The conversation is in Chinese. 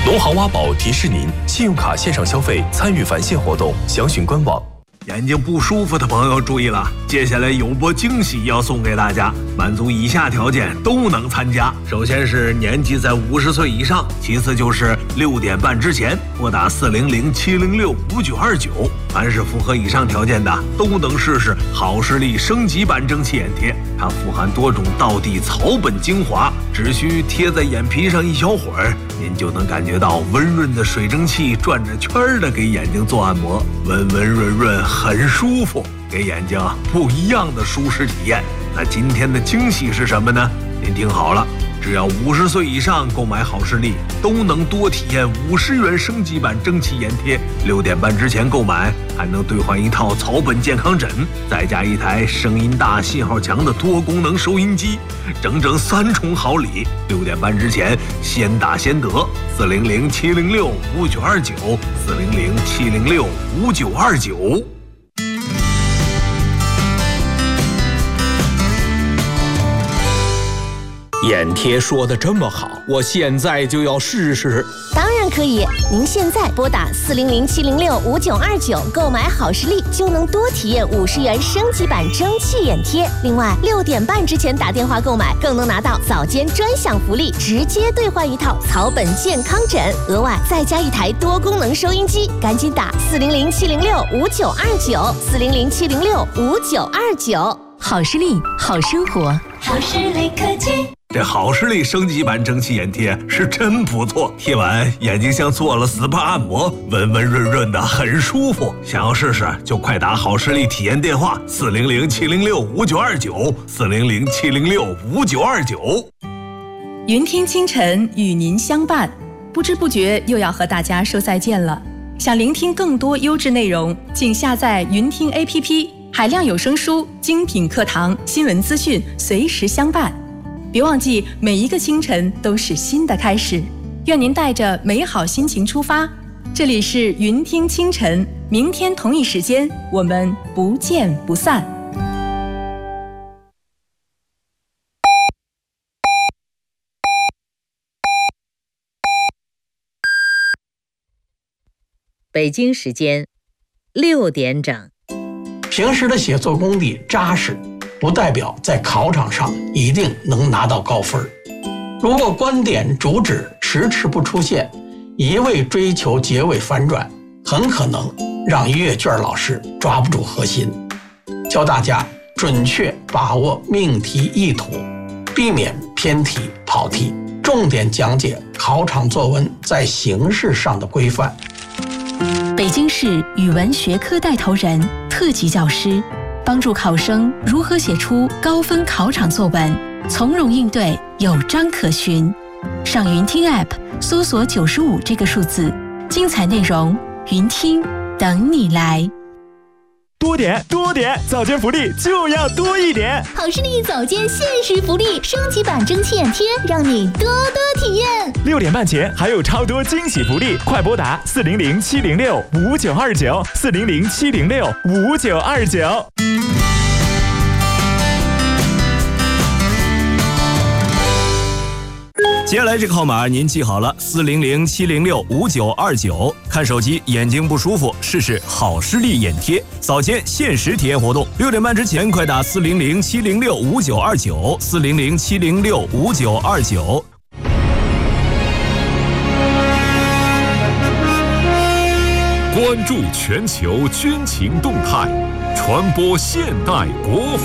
农行挖宝提示您：信用卡线上消费参与返现活动，详询官网。 眼睛不舒服的朋友注意了，接下来有波惊喜要送给大家，满足以下条件都能参加。首先是年纪在50岁以上，其次就是6点半之前拨打400-706-5929。凡是符合以上条件的，都能试试好视力升级版蒸汽眼贴。它富含多种道地草本精华，只需贴在眼皮上一小会儿，您就能感觉到温润的水蒸气转着圈的给眼睛做按摩，温温润润，很舒服，给眼睛不一样的舒适体验。那今天的惊喜是什么呢？您听好了，只要50岁以上购买好视力，都能多体验50元升级版蒸汽眼贴。6点半之前购买，还能兑换一套草本健康枕，再加一台声音大、信号强的多功能收音机，整整3重好礼。6点半之前先打先得，400-706-5929，400-706-5929。 眼贴说的这么好，我现在就要试试。 当然可以，您现在拨打400-706-5929购买好视力，就能多体验50元升级版蒸汽眼贴。另外，6点半之前打电话购买，更能拿到早间专享福利，直接兑换一套草本健康枕，额外再加一台多功能收音机。赶紧打400-706-5929，400-706-5929。 好视力，好生活， 好视力科技。 这好视力升级版蒸汽眼贴是真不错，贴完眼睛像做了 SPA 按摩，温温润润的，很舒服。想要试试就快打好视力体验电话400-706-5929，400-706-5929。 云听清晨与您相伴，不知不觉又要和大家说再见了。想聆听更多优质内容，请下载云听 APP， 海量有声书、精品课堂、新闻资讯随时相伴。别忘记，每一个清晨都是新的开始。愿您带着美好心情出发。这里是云听清晨，明天同一时间我们不见不散。 北京时间6点整。 平时的写作功底扎实，不代表在考场上一定能拿到高分。如果观点主旨迟迟不出现，一味追求结尾反转，很可能让阅卷老师抓不住核心。教大家准确把握命题意图，避免偏题跑题，重点讲解考场作文在形式上的规范。 北京市语文学科带头人、特级教师，帮助考生如何写出高分考场作文，从容应对，有章可循。上云听 App 搜索95这个数字，精彩内容云听等你来。 多点，早间福利就要多一点。 好视力早间限时福利，升级版蒸汽眼贴，让你多多体验。 6点半前还有超多惊喜福利，快拨打400-706-5929，400-706-5929。 接下来这个号码您记好了，400-706-5929。看手机眼睛不舒服，试试好视力眼贴，早间限时体验活动。6点半之前快打400-706-5929，400-706-5929。 关注全球军情动态，传播现代国防。